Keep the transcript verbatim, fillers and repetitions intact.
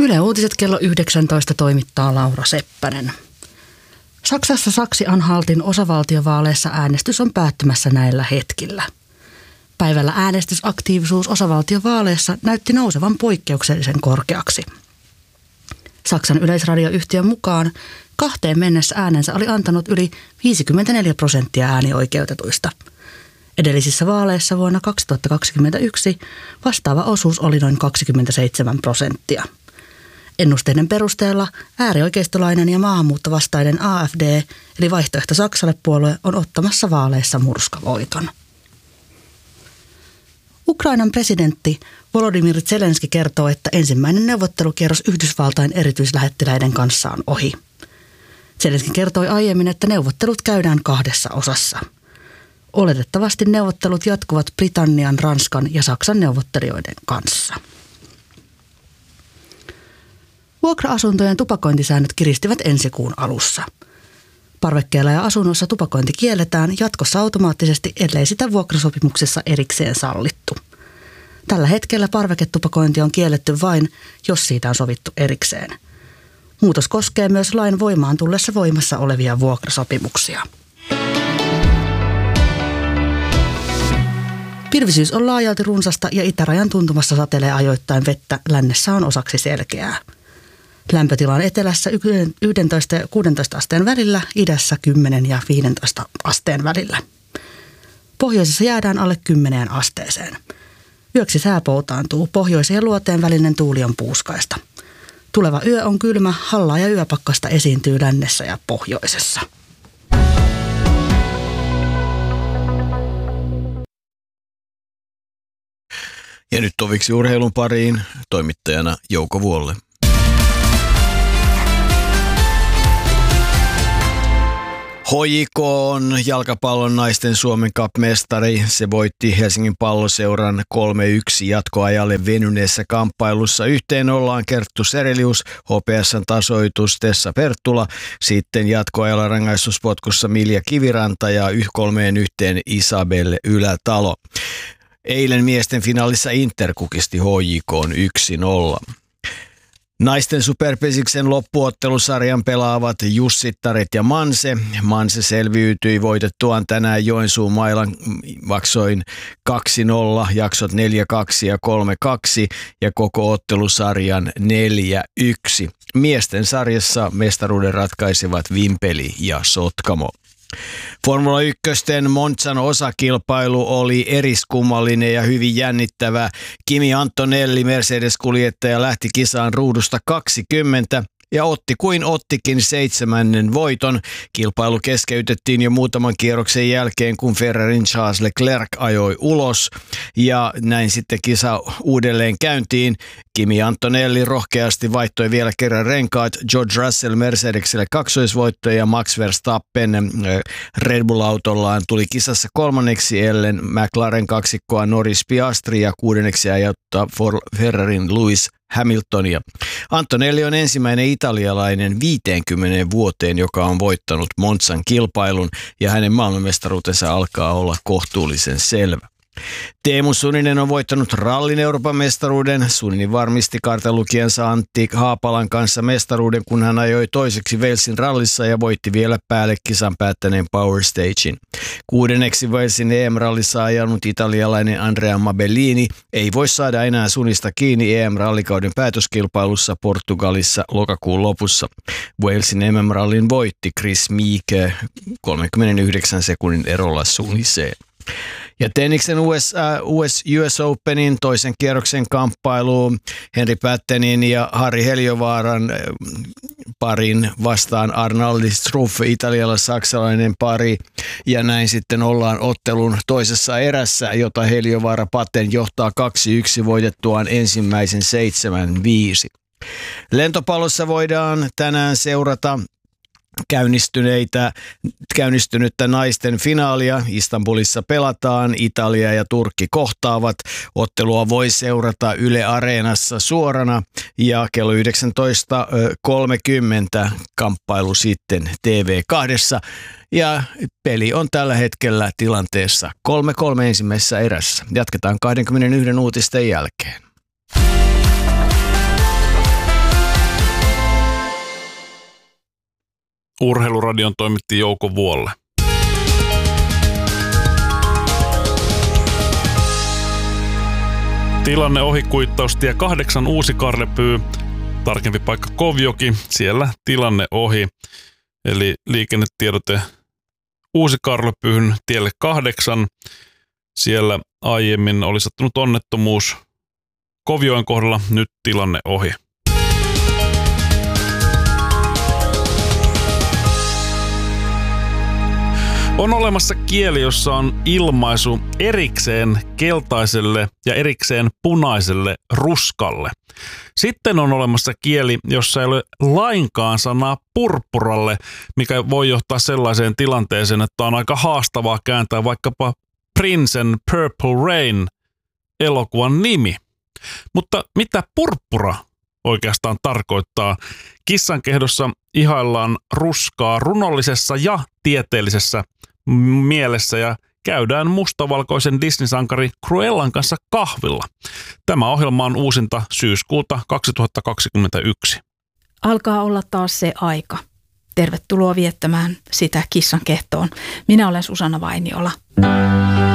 Yle Uutiset kello yhdeksäntoista toimittaa Laura Seppänen. Saksassa Saksi-Anhaltin osavaltiovaaleissa äänestys on päättymässä näillä hetkillä. Päivällä äänestysaktiivisuus osavaltiovaaleissa näytti nousevan poikkeuksellisen korkeaksi. Saksan yleisradioyhtiön mukaan kahteen mennessä äänensä oli antanut yli viisikymmentäneljä prosenttia äänioikeutetuista. Edellisissä vaaleissa vuonna kaksituhattakaksikymmentäyksi vastaava osuus oli noin kaksikymmentäseitsemän prosenttia. Ennusteiden perusteella äärioikeistolainen ja maahanmuuttovastainen A F D, eli Vaihtoehto Saksalle -puolue, on ottamassa vaaleissa murskavoiton. Ukrainan presidentti Volodymyr Zelenski kertoo, että ensimmäinen neuvottelukierros Yhdysvaltain erityislähettiläiden kanssa on ohi. Zelenski kertoi aiemmin, että neuvottelut käydään kahdessa osassa. Oletettavasti neuvottelut jatkuvat Britannian, Ranskan ja Saksan neuvottelijoiden kanssa. Vuokra-asuntojen tupakointisäännöt kiristyvät ensi kuun alussa. Parvekkeella ja asunnossa tupakointi kielletään jatkossa automaattisesti, ellei sitä vuokrasopimuksessa erikseen sallittu. Tällä hetkellä parveketupakointi on kielletty vain, jos siitä on sovittu erikseen. Muutos koskee myös lain voimaan tullessa voimassa olevia vuokrasopimuksia. Pilvisyys on laajalti runsasta ja itärajan tuntumassa satelee ajoittain vettä, lännessä on osaksi selkeää. Lämpötila on etelässä yksitoista ja kuusitoista asteen välillä, idässä kymmenen ja viisitoista asteen välillä. Pohjoisessa jäädään alle kymmeneen asteeseen. Yöksi sää poutaantuu, pohjoisen ja luoteen välinen tuuli on puuskaista. Tuleva yö on kylmä, hallaa ja yöpakkasta esiintyy lännessä ja pohjoisessa. Ja nyt toviksi urheilun pariin, toimittajana Jouko Vuolle. H J K on jalkapallon naisten Suomen Cup-mestari. Se voitti Helsingin Palloseuran kolme yksi jatkoajalle venyneessä kamppailussa. Yhteen ollaan Kerttu Serelius, H P S:n tasoitus Tessa Perttula, sitten jatkoajalla rangaistuspotkussa Milja Kiviranta ja kolmeen yhteen Isabelle Ylätalo. Eilen miesten finaalissa Inter kukisti H J K:n yksi nolla. Naisten superpesiksen loppuottelusarjan pelaavat Jussittaret ja Manse. Manse selviytyi voitettuaan tänään Joensuun Mailan maksoin kaksi nolla, jaksot neljä kaksi ja kolme kaksi ja koko ottelusarjan neljä yksi. Miesten sarjassa mestaruuden ratkaisivat Vimpeli ja Sotkamo. Formula ykkösten Monzan osakilpailu oli eriskummallinen ja hyvin jännittävä. Kimi Antonelli, Mercedes-kuljettaja, lähti kisaan ruudusta kaksikymmentä ja otti kuin ottikin seitsemännen voiton. Kilpailu keskeytettiin jo muutaman kierroksen jälkeen, kun Ferrarin Charles Leclerc ajoi ulos ja näin sitten kisa uudelleen käyntiin. Kimi Antonelli rohkeasti vaihtoi vielä kerran renkaat. George Russell Mercedesille kaksoisvoitto ja Max Verstappen Red Bull-autollaan tuli kisassa kolmanneksi ellen McLaren kaksikkoa Norris Piastri ja kuudenneksi ajauttaa Ferrarin Lewis Hamiltonia. Antonelli on ensimmäinen italialainen viiteenkymmeneen vuoteen, joka on voittanut Monzan kilpailun ja hänen maailmanmestaruutensa alkaa olla kohtuullisen selvä. Teemu Suninen on voittanut rallin Euroopan mestaruuden. Suninen varmisti kartalukijansa Antti Haapalan kanssa mestaruuden, kun hän ajoi toiseksi Walesin rallissa ja voitti vielä päälle kisan päättäneen Power Stagein. Kuudenneksi Walesin E M-rallissa ajanut italialainen Andrea Mabellini ei voi saada enää Sunista kiinni E M-rallikauden päätöskilpailussa Portugalissa lokakuun lopussa. Walesin M M-rallin voitti Chris Meeke kolmenkymmenenyhdeksän sekunnin erolla Suniseen. Ja tenniksen U S, uh, U S, U S Openin toisen kierroksen kamppailu Henri Pättenin ja Harri Heliövaaran parin vastaan Arnaldi Struff, italialais-saksalainen pari. Ja näin sitten ollaan ottelun toisessa erässä, jota Heliovaara Patten johtaa kaksi yksi voitettuaan ensimmäisen seitsemän viisi. Lentopallossa voidaan tänään seurata käynnistyneitä, käynnistynyttä naisten finaalia. Istanbulissa pelataan, Italia ja Turkki kohtaavat. Ottelua voi seurata Yle Areenassa suorana ja kello yhdeksäntoista kolmekymmentä kamppailu sitten T V kahdessa. Ja peli on tällä hetkellä tilanteessa kolme kolme ensimmäisessä erässä. Jatketaan kaksikymmentäyksi uutisten jälkeen. Urheiluradion toimitti Jouko Vuolle. Tilanne ohi kuittaustie kahdeksan Uusi-Karlepyy, tarkempi paikka Kovjoki, siellä tilanne ohi. Eli liikennetiedote Uusi-Karlepyyhyn tielle kahdeksan. Siellä aiemmin oli sattunut onnettomuus Kovjoen kohdalla, nyt tilanne ohi. On olemassa kieli, jossa on ilmaisu erikseen keltaiselle ja erikseen punaiselle ruskalle. Sitten on olemassa kieli, jossa ei ole lainkaan sanaa purppuralle, mikä voi johtaa sellaiseen tilanteeseen, että on aika haastavaa kääntää vaikkapa Prince and Purple Rain elokuvan nimi. Mutta mitä purppura oikeastaan tarkoittaa? Kissankehdossa ihaillaan ruskaa runollisessa ja tieteellisessä mielessä ja käydään mustavalkoisen Disney-sankari Cruellan kanssa kahvilla. Tämä ohjelma on uusinta syyskuuta kaksituhattakaksikymmentäyksi. Alkaa olla taas se aika. Tervetuloa viettämään sitä kissankehtoon. Minä olen Susanna Vainiola.